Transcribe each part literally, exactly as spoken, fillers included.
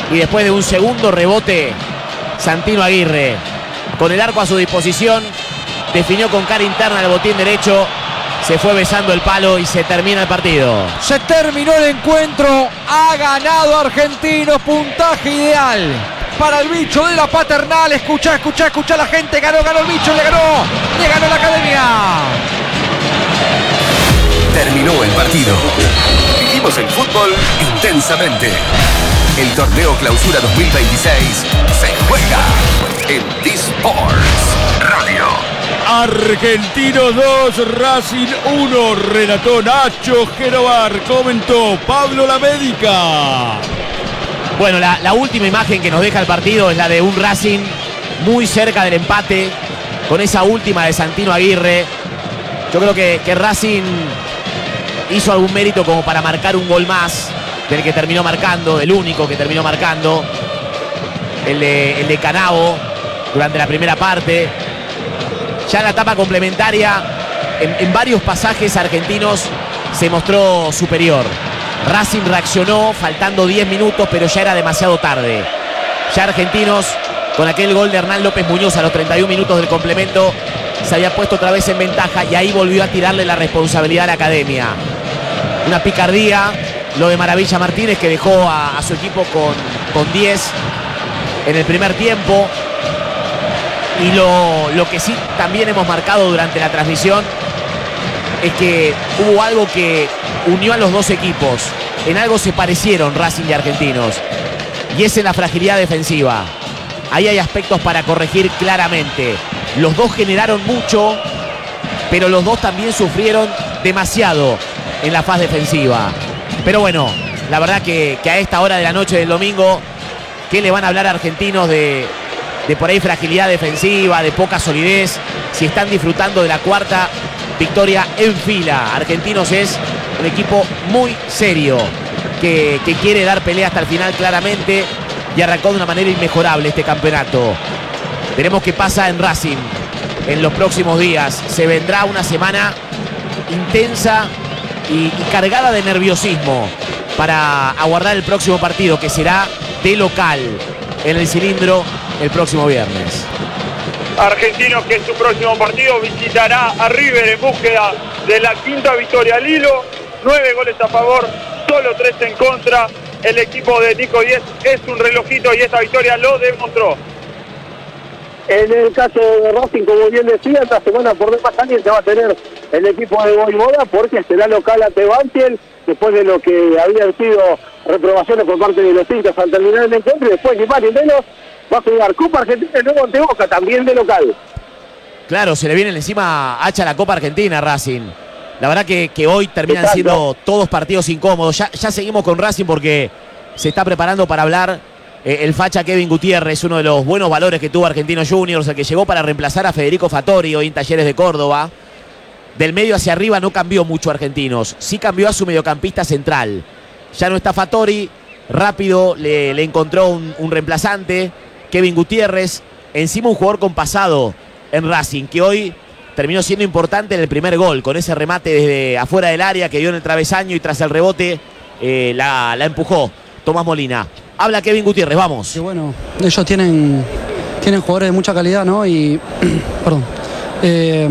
y después de un segundo rebote, Santino Aguirre, con el arco a su disposición, definió con cara interna el botín derecho, se fue besando el palo y se termina el partido. Se terminó el encuentro, ha ganado Argentinos, puntaje ideal para el bicho de la Paternal. Escuchá, escuchá, escuchá la gente, ganó, ganó el bicho, le ganó, le ganó la academia. Terminó el partido. Vivimos el fútbol intensamente. El torneo Clausura dos mil veintiséis se juega en D-Sports Radio. Argentinos dos, Racing uno, relató Nacho Genovar, comentó Pablo Lamédica. Bueno, la, la última imagen que nos deja el partido es la de un Racing muy cerca del empate, con esa última de Santino Aguirre. Yo creo que, que Racing hizo algún mérito como para marcar un gol más del que terminó marcando, del único que terminó marcando, el de, el de Canavo durante la primera parte. Ya en la etapa complementaria, en, en varios pasajes Argentinos se mostró superior. Racing reaccionó faltando diez minutos, pero ya era demasiado tarde. Ya Argentinos, con aquel gol de Hernán López Muñoz a los treinta y un minutos del complemento, se había puesto otra vez en ventaja y ahí volvió a tirarle la responsabilidad a la academia. Una picardía, lo de Maravilla Martínez, que dejó a, a su equipo con, con diez en el primer tiempo. Y lo, lo que sí también hemos marcado durante la transmisión es que hubo algo que unió a los dos equipos. En algo se parecieron Racing y Argentinos, y es en la fragilidad defensiva. Ahí hay aspectos para corregir claramente. Los dos generaron mucho, pero los dos también sufrieron demasiado en la fase defensiva. Pero bueno, la verdad que, que a esta hora de la noche del domingo, ¿qué le van a hablar a Argentinos de, de por ahí fragilidad defensiva, de poca solidez, si están disfrutando de la cuarta victoria en fila? Argentinos es un equipo muy serio, que, que quiere dar pelea hasta el final claramente, y arrancó de una manera inmejorable este campeonato. Veremos qué pasa en Racing en los próximos días. Se vendrá una semana intensa y, y cargada de nerviosismo para aguardar el próximo partido, que será de local en el Cilindro el próximo viernes. Argentinos, que en su próximo partido visitará a River en búsqueda de la quinta victoria al hilo. Nueve goles a favor, solo tres en contra. El equipo de Nico Díez es un relojito y esta victoria lo demostró. En el caso de Racing, como bien decía, esta semana por demás caliente va a tener el equipo de Voivoda, porque será local ante Banfield, después de lo que habían sido reprobaciones por parte de los hinchas al terminar el encuentro, y después ni más ni menos va a jugar Copa Argentina y luego ante Boca, también de local. Claro, se le viene encima hacha la Copa Argentina a Racing. La verdad que, que hoy terminan Exacto. siendo todos partidos incómodos. Ya, ya seguimos con Racing porque se está preparando para hablar eh, el facha Kevin Gutiérrez, uno de los buenos valores que tuvo Argentinos Juniors, el que llegó para reemplazar a Federico Fattori hoy en Talleres de Córdoba. Del medio hacia arriba no cambió mucho Argentinos, sí cambió a su mediocampista central. Ya no está Fattori, rápido le, le encontró un, un reemplazante, Kevin Gutiérrez, encima un jugador con pasado en Racing, que hoy terminó siendo importante en el primer gol, con ese remate desde afuera del área que dio en el travesaño y tras el rebote eh, la, la empujó Tomás Molina. Habla Kevin Gutiérrez, vamos. Y bueno, ellos tienen, tienen jugadores de mucha calidad, ¿no? Y, perdón. Eh,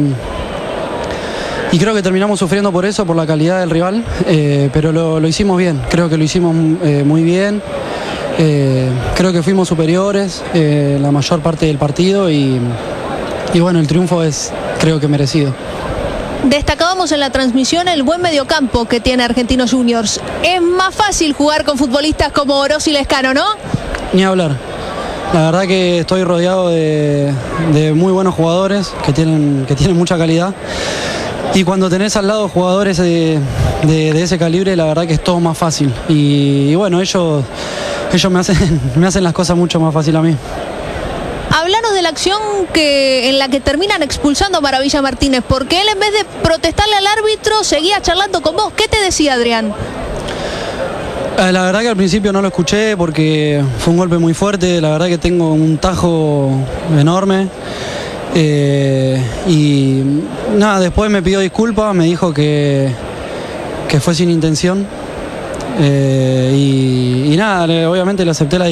y creo que terminamos sufriendo por eso, por la calidad del rival, eh, pero lo, lo hicimos bien, creo que lo hicimos eh, muy bien. Eh, creo que fuimos superiores eh, la mayor parte del partido y, y bueno, el triunfo es, creo que merecido. Destacábamos en la transmisión el buen mediocampo que tiene Argentinos Juniors. Es más fácil jugar con futbolistas como Oroz y Lescano, ¿no? Ni hablar. La verdad que estoy rodeado de, de muy buenos jugadores que tienen, que tienen mucha calidad. Y cuando tenés al lado jugadores de, de, de ese calibre, la verdad que es todo más fácil. Y, y bueno, ellos, ellos me hacen, me hacen las cosas mucho más fácil a mí. Háblanos de la acción que, en la que terminan expulsando a Maravilla Martínez, porque él, en vez de protestarle al árbitro, seguía charlando con vos. ¿Qué te decía, Adrián? La verdad que al principio no lo escuché porque fue un golpe muy fuerte. La verdad que tengo un tajo enorme. Eh, y nada, después me pidió disculpas, me dijo que, que fue sin intención. Eh, y, y nada, obviamente le acepté la